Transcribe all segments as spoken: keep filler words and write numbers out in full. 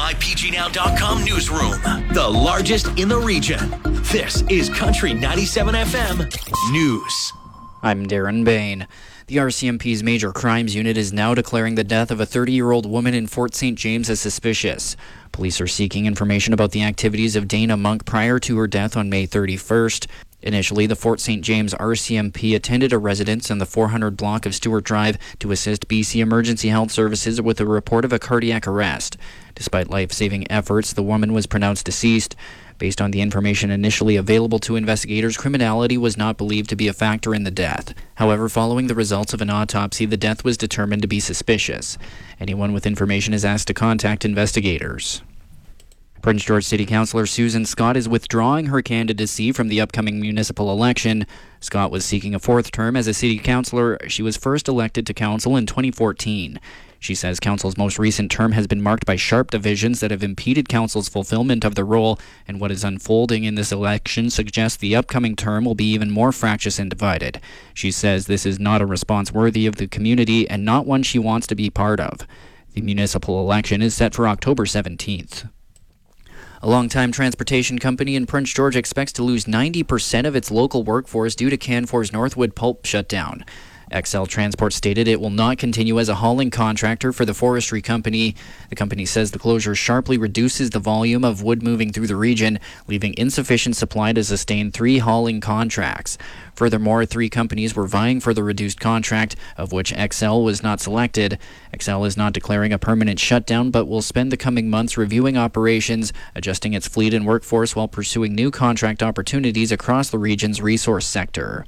my p g now dot com newsroom, the largest in the region. This is Country ninety-seven F M News. I'm Darren Bain. The R C M P's Major Crimes Unit is now declaring the death of a thirty-year-old woman in Fort Saint James as suspicious. Police are seeking information about the activities of Dana Monk prior to her death on May thirty-first. Initially, the Fort Saint James R C M P attended a residence in the four hundred block of Stewart Drive to assist B C Emergency Health Services with a report of a cardiac arrest. Despite life-saving efforts, the woman was pronounced deceased. Based on the information initially available to investigators, criminality was not believed to be a factor in the death. However, following the results of an autopsy, the death was determined to be suspicious. Anyone with information is asked to contact investigators. Prince George City Councillor Susan Scott is withdrawing her candidacy from the upcoming municipal election. Scott was seeking a fourth term as a city councillor. She was first elected to council in twenty fourteen. She says council's most recent term has been marked by sharp divisions that have impeded council's fulfillment of the role, and what is unfolding in this election suggests the upcoming term will be even more fractious and divided. She says this is not a response worthy of the community and not one she wants to be part of. The municipal election is set for October seventeenth. A longtime transportation company in Prince George expects to lose ninety percent of its local workforce due to Canfor's Northwood pulp shutdown. X L Transport stated it will not continue as a hauling contractor for the forestry company. The company says the closure sharply reduces the volume of wood moving through the region, leaving insufficient supply to sustain three hauling contracts. Furthermore, three companies were vying for the reduced contract, of which X L was not selected. X L is not declaring a permanent shutdown, but will spend the coming months reviewing operations, adjusting its fleet and workforce while pursuing new contract opportunities across the region's resource sector.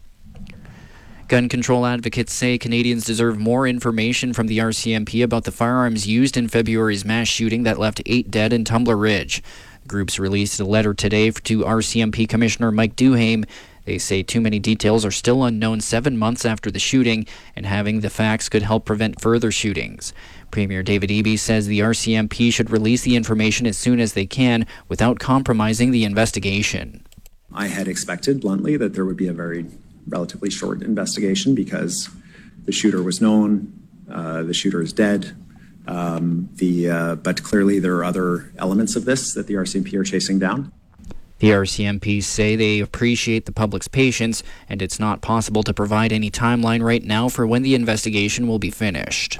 Gun control advocates say Canadians deserve more information from the R C M P about the firearms used in February's mass shooting that left eight dead in Tumbler Ridge. Groups released a letter today to R C M P Commissioner Mike Duhaime. They say too many details are still unknown seven months after the shooting, and having the facts could help prevent further shootings. Premier David Eby says the R C M P should release the information as soon as they can without compromising the investigation. I had expected, bluntly, that there would be a very relatively short investigation because the shooter was known, uh, the shooter is dead, um, the uh, but clearly there are other elements of this that the R C M P are chasing down. The R C M P say they appreciate the public's patience, and it's not possible to provide any timeline right now for when the investigation will be finished.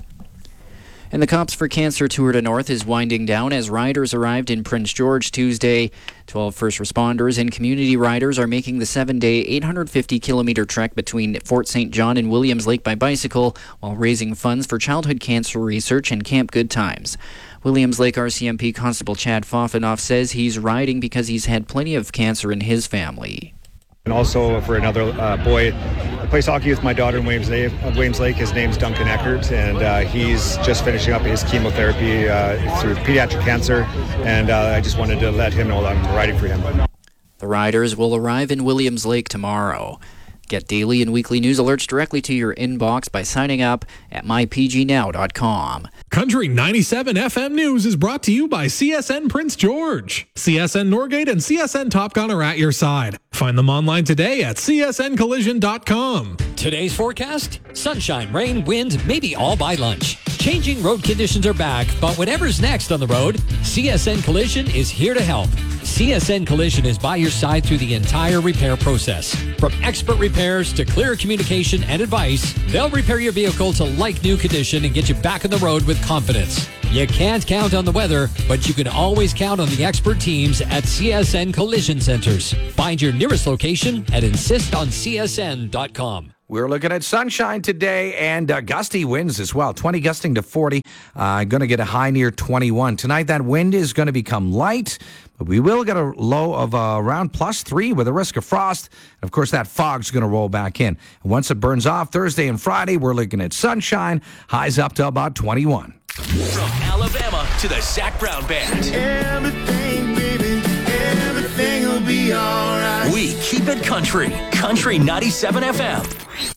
And the Cops for Cancer Tour de North is winding down as riders arrived in Prince George Tuesday. Twelve first responders and community riders are making the seven-day, eight hundred fifty kilometer trek between Fort Saint John and Williams Lake by bicycle while raising funds for childhood cancer research and Camp Good Times. Williams Lake R C M P Constable Chad Foffenoff says he's riding because he's had plenty of cancer in his family. And also for another uh, boy, I play hockey with my daughter in Williams Lake. Williams Lake. His name's Duncan Eckert, and uh, he's just finishing up his chemotherapy uh, through pediatric cancer, and uh, I just wanted to let him know that I'm riding for him. The riders will arrive in Williams Lake tomorrow. Get daily and weekly news alerts directly to your inbox by signing up at my p g now dot com. Country ninety-seven F M News is brought to you by C S N Prince George. C S N Norgate and C S N Top Gun are at your side. Find them online today at c s n collision dot com. Today's forecast: sunshine, rain, wind, maybe all by lunch. Changing road conditions are back, but whatever's next on the road, C S N Collision is here to help. C S N Collision is by your side through the entire repair process. From expert repairs to clear communication and advice, they'll repair your vehicle to like-new condition and get you back on the road with confidence. You can't count on the weather, but you can always count on the expert teams at C S N Collision Centers. Find your nearest location at insist on c s n dot com. We're looking at sunshine today and uh, gusty winds as well. twenty gusting to forty. Uh, going to get a high near twenty-one. Tonight, that wind is going to become light, but we will get a low of uh, around plus three with a risk of frost. And, of course, that fog's going to roll back in. And once it burns off Thursday and Friday, we're looking at sunshine. Highs up to about twenty-one. From Alabama to the Zac Brown Band. Everything, baby, everything will be all right. We keep it country. Country ninety-seven F M.